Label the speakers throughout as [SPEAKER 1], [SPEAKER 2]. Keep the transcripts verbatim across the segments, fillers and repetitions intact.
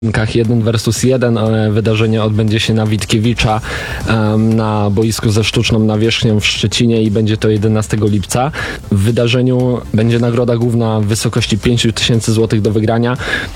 [SPEAKER 1] jeden versus jeden. Wydarzenie odbędzie się na Witkiewicza na boisku ze sztuczną nawierzchnią w Szczecinie i będzie to jedenastego lipca. W wydarzeniu będzie nagroda główna w wysokości pięć tysięcy złotych do wygrania.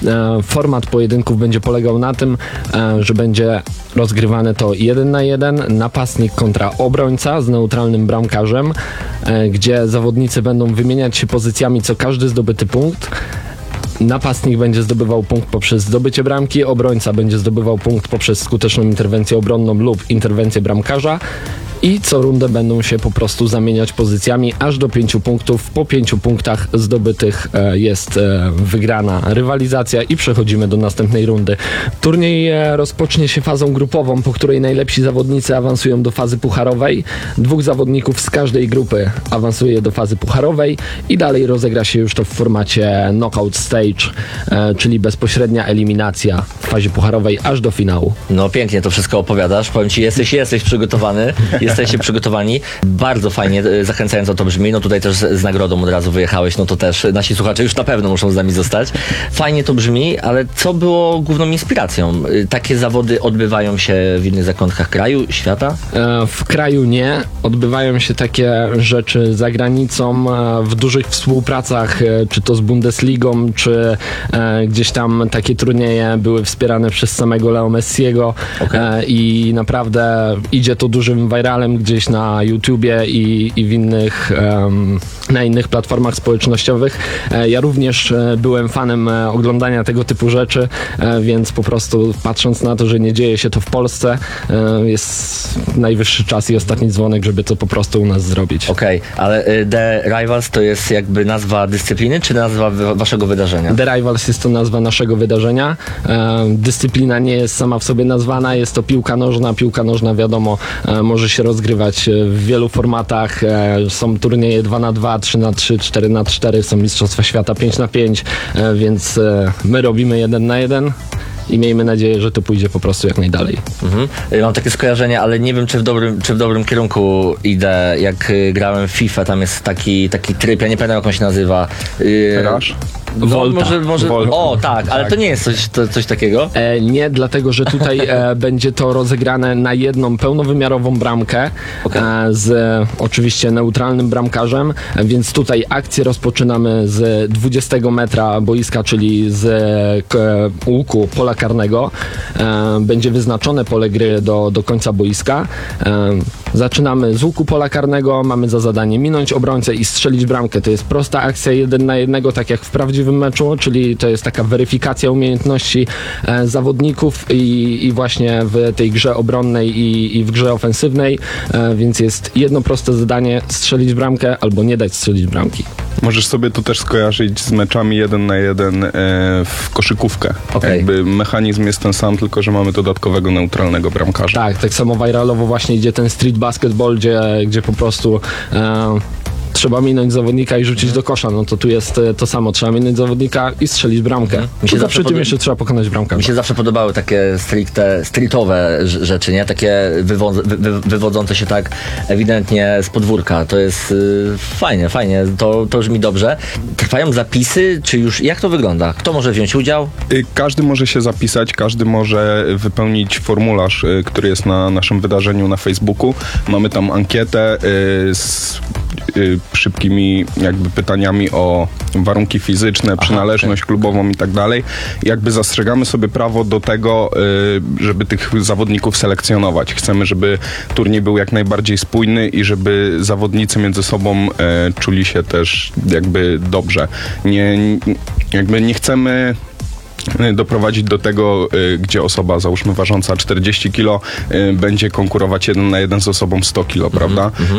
[SPEAKER 1] Format pojedynków będzie polegał na tym, że będzie rozgrywane to jeden na jeden, napastnik kontra obrońca z neutralnym bramkarzem, gdzie zawodnicy będą wymieniać się pozycjami co każdy zdobyty punkt. Napastnik będzie zdobywał punkt poprzez zdobycie bramki, obrońca będzie zdobywał punkt poprzez skuteczną interwencję obronną lub interwencję bramkarza i co rundę będą się po prostu zamieniać pozycjami aż do pięciu punktów. Po pięciu punktach zdobytych e, jest e, wygrana rywalizacja i przechodzimy do następnej rundy. Turniej e, rozpocznie się fazą grupową, po której najlepsi zawodnicy awansują do fazy pucharowej. Dwóch zawodników z każdej grupy awansuje do fazy pucharowej i dalej rozegra się już to w formacie knockout stage, e, czyli bezpośrednia eliminacja w fazie pucharowej aż do finału.
[SPEAKER 2] No pięknie to wszystko opowiadasz. Powiem ci, jesteś, jesteś przygotowany. Jesteście przygotowani. Bardzo fajnie, zachęcająco to brzmi. No tutaj też z, z nagrodą od razu wyjechałeś, no to też nasi słuchacze już na pewno muszą z nami zostać. Fajnie to brzmi, ale co było główną inspiracją? Takie zawody odbywają się w innych zakątkach kraju, świata?
[SPEAKER 1] E, w kraju nie. Odbywają się takie rzeczy za granicą, e, w dużych współpracach, e, czy to z Bundesligą, czy e, gdzieś tam takie turnieje były wspierane przez samego Leo Messiego. Okay. e, i naprawdę idzie to dużym viralem gdzieś na YouTubie i, i w innych, um, na innych platformach społecznościowych. E, ja również e, byłem fanem e, oglądania tego typu rzeczy, e, więc po prostu patrząc na to, że nie dzieje się to w Polsce, e, jest najwyższy czas i ostatni dzwonek, żeby to po prostu u nas zrobić.
[SPEAKER 2] Okej, okay, ale y, The Rivals to jest jakby nazwa dyscypliny, czy nazwa w, waszego wydarzenia?
[SPEAKER 1] The Rivals jest to nazwa naszego wydarzenia. E, dyscyplina nie jest sama w sobie nazwana, jest to piłka nożna. Piłka nożna, wiadomo, e, może się rozgrywać w wielu formatach. E, są turnieje dwa na dwa, trzy na trzy, cztery na cztery, są mistrzostwa świata pięć na pięć, e, więc e, my robimy jeden na jeden. I miejmy nadzieję, że to pójdzie po prostu jak najdalej.
[SPEAKER 2] Mhm. Mam takie skojarzenie, ale nie wiem, czy w dobrym, czy w dobrym kierunku idę. Jak y, grałem w FIFA, tam jest taki, taki tryb, ja nie pamiętam, jak on się nazywa. Y,
[SPEAKER 1] Rush?
[SPEAKER 2] No,
[SPEAKER 1] Volta.
[SPEAKER 2] może, może,
[SPEAKER 1] Volta.
[SPEAKER 2] O, tak, ale
[SPEAKER 1] tak.
[SPEAKER 2] To nie jest coś, to, coś takiego?
[SPEAKER 1] E, nie, dlatego, że tutaj e, będzie to rozegrane na jedną pełnowymiarową bramkę, okay. e, z e, oczywiście neutralnym bramkarzem, e, więc tutaj akcję rozpoczynamy z dwudziestego metra boiska, czyli z e, łuku pola karnego. E, będzie wyznaczone pole gry do, do końca boiska. E, zaczynamy z łuku pola karnego, mamy za zadanie minąć obrońcę i strzelić bramkę. To jest prosta akcja jeden na jednego, tak jak w prawdziwym meczu, czyli to jest taka weryfikacja umiejętności e, zawodników i, i właśnie w tej grze obronnej i, i w grze ofensywnej, e, więc jest jedno proste zadanie: strzelić bramkę albo nie dać strzelić bramki.
[SPEAKER 3] Możesz sobie to też skojarzyć z meczami jeden na jeden e, w koszykówkę.
[SPEAKER 2] Okay.
[SPEAKER 3] Jakby mechanizm jest ten sam, tylko że mamy dodatkowego neutralnego bramkarza.
[SPEAKER 1] Tak, tak samo viralowo właśnie idzie ten street basketball, gdzie, gdzie po prostu e, trzeba minąć zawodnika i rzucić mhm. do kosza. No to tu jest to samo. Trzeba minąć zawodnika i strzelić bramkę. Mhm. Mi się zawsze przy tym jeszcze trzeba pokonać bramkę.
[SPEAKER 2] Mi się zawsze podobały takie stricte, streetowe rzeczy, nie? Takie wywo- wy- wywodzące się tak ewidentnie z podwórka. To jest yy, fajnie, fajnie. To, to brzmi dobrze. Trwają zapisy, czy już, jak to wygląda? Kto może wziąć udział?
[SPEAKER 3] Każdy może się zapisać, każdy może wypełnić formularz, który jest na naszym wydarzeniu na Facebooku. Mamy tam ankietę yy, z yy, szybkimi jakby pytaniami o warunki fizyczne, przynależność Aha, okay. klubową i tak dalej. Jakby zastrzegamy sobie prawo do tego, żeby tych zawodników selekcjonować. Chcemy, żeby turniej był jak najbardziej spójny i żeby zawodnicy między sobą czuli się też jakby dobrze. Nie, jakby nie chcemy doprowadzić do tego, gdzie osoba, załóżmy ważąca czterdzieści kilo, będzie konkurować jeden na jeden z osobą sto kilo, prawda? Mm-hmm.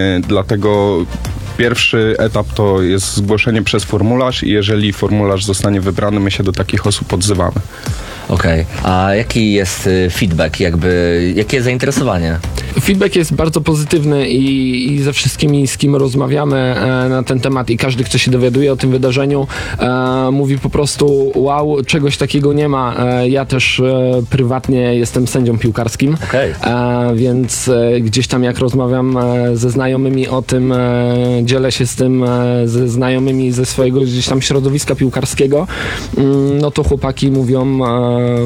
[SPEAKER 3] Dlatego pierwszy etap to jest zgłoszenie przez formularz i jeżeli formularz zostanie wybrany, my się do takich osób odzywamy.
[SPEAKER 2] Okej, okay. A jaki jest feedback, jakby, jakie jest zainteresowanie?
[SPEAKER 1] Feedback jest bardzo pozytywny i, i ze wszystkimi, z kim rozmawiamy e, na ten temat i każdy, kto się dowiaduje o tym wydarzeniu, e, mówi po prostu wow, czegoś takiego nie ma. E, ja też e, prywatnie jestem sędzią piłkarskim,
[SPEAKER 2] Okej.
[SPEAKER 1] e, więc e, gdzieś tam jak rozmawiam e, ze znajomymi o tym, e, dzielę się z tym e, ze znajomymi ze swojego gdzieś tam środowiska piłkarskiego, mm, no to chłopaki mówią e,